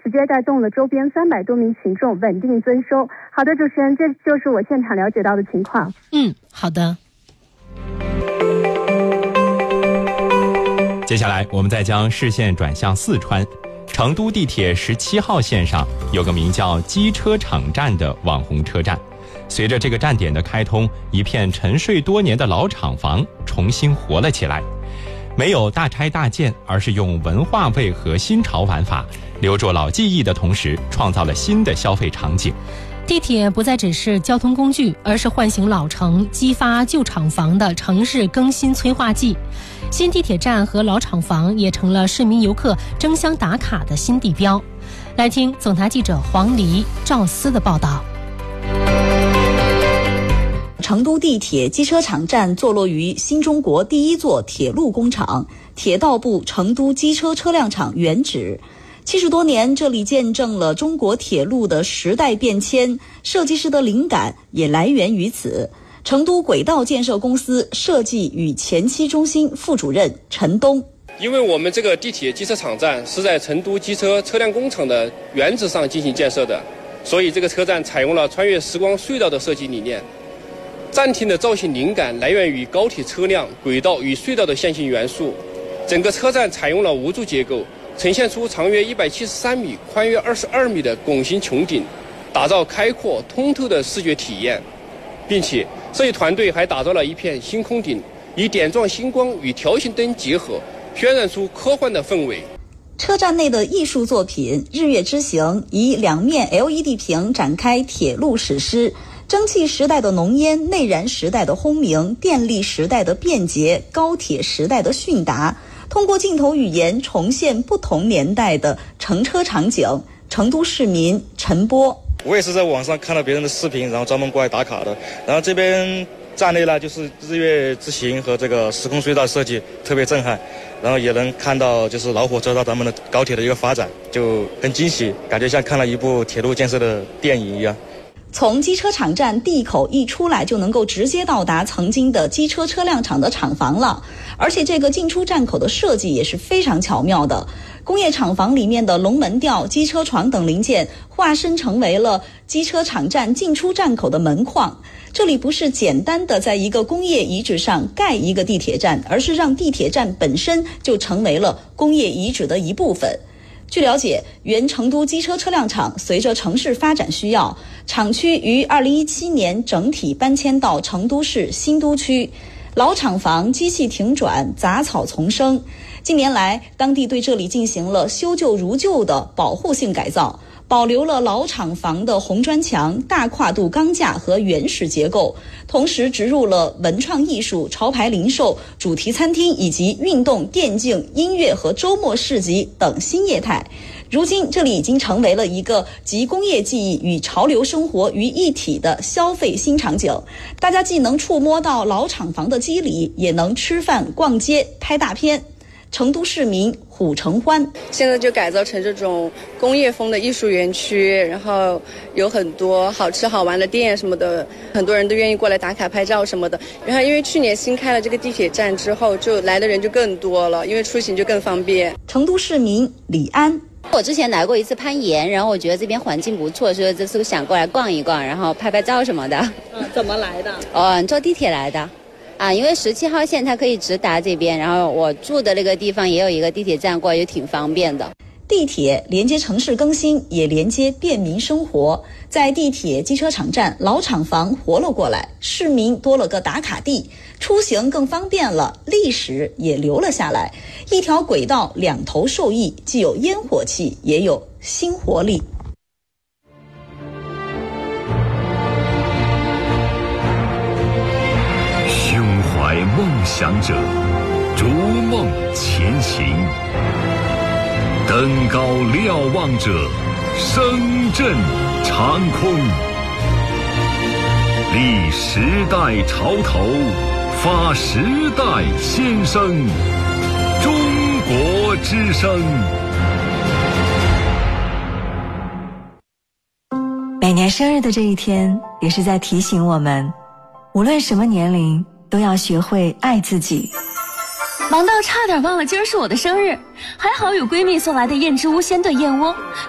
直接带动了周边300多名群众稳定增收。好的，主持人，这就是我现场了解到的情况。 好的。 接下来我们再将视线转向四川，成都地铁17号线上有个名叫机车场站的网红车站。随着这个站点的开通，一片沉睡多年的老厂房重新活了起来。没有大拆大建，而是用文化味和新潮玩法，留住老记忆的同时，创造了新的消费场景。 地铁不再只是交通工具，而是唤醒老城、激发旧厂房的城市更新催化剂。新地铁站和老厂房也成了市民游客争相打卡的新地标。来听总台记者黄黎、赵思的报道。 成都地铁机车场站坐落于新中国第一座铁路工厂铁道部成都机车车辆厂原址。70多年，这里见证了中国铁路的时代变迁，设计师的灵感也来源于此。成都轨道建设公司设计与前期中心副主任陈东， 因为我们这个地铁机车场站是在成都机车车辆工厂的原址上进行建设的，所以这个车站采用了穿越时光隧道的设计理念。站厅的造型灵感来源于高铁车辆、轨道与隧道的线性元素。整个车站采用了无柱结构，呈现出长约173米、宽约22米的拱形穹顶，打造开阔通透的视觉体验。并且设计团队还打造了一片星空顶，以点状星光与条形灯结合，渲染出科幻的氛围。 车站内的艺术作品《日月之行》以2面 LED 屏展开铁路史诗，蒸汽时代的浓烟、内燃时代的轰鸣、电力时代的便捷、高铁时代的迅达，通过镜头语言重现不同年代的乘车场景。成都市民陈波， 我也是在网上看到别人的视频，然后专门过来打卡的。然后这边站内呢，就是日月之行和这个时空隧道设计特别震撼，然后也能看到就是老火车到咱们的高铁的一个发展，就很惊喜，感觉像看了一部铁路建设的电影一样。 从机车场站地口一出来，就能够直接到达曾经的机车车辆厂的厂房了。而且这个进出站口的设计也是非常巧妙的，工业厂房里面的龙门吊、机车床等零件化身成为了机车场站进出站口的门框。这里不是简单的在一个工业遗址上盖一个地铁站，而是让地铁站本身就成为了工业遗址的一部分。据了解，原成都机车车辆厂随着城市发展需要，厂区于2017年整体搬迁到成都市新都区，老厂房机器停转，杂草丛生。近年来，当地对这里进行了修旧如旧的保护性改造，保留了老厂房的红砖墙、大跨度钢架和原始结构，同时植入了文创艺术、潮牌零售、主题餐厅以及运动、电竞、音乐和周末市集等新业态。如今，这里已经成为了一个集工业记忆与潮流生活于一体的消费新场景。大家既能触摸到老厂房的肌理，也能吃饭、逛街、拍大片。成都市民虎承欢， 现在就改造成这种工业风的艺术园区，然后有很多好吃好玩的店什么的，很多人都愿意过来打卡拍照什么的。然后因为去年新开了这个地铁站之后，就来的人就更多了，因为出行就更方便。 成都市民李安， 我之前来过一次攀岩，然后我觉得这边环境不错，所以这次想过来逛一逛，然后拍拍照什么的。 怎么来的？ 坐地铁来的。因为17号线它可以直达这边，然后我住的那个地方也有一个地铁站过来，也挺方便的。 地铁连接城市更新，也连接便民生活。在地铁机车场站，老厂房活了过来，市民多了个打卡地，出行更方便了，历史也留了下来。一条轨道两头受益，既有烟火气，也有新活力。 怀梦想者，逐梦前行，登高瞭望者，声震长空。立时代潮头，发时代先声，中国之声。 每年生日的这一天，也是在提醒我们，无论什么年龄，都要学会爱自己。 忙到差点忘了今儿是我的生日，还好有闺蜜送来的燕之屋鲜炖燕窝，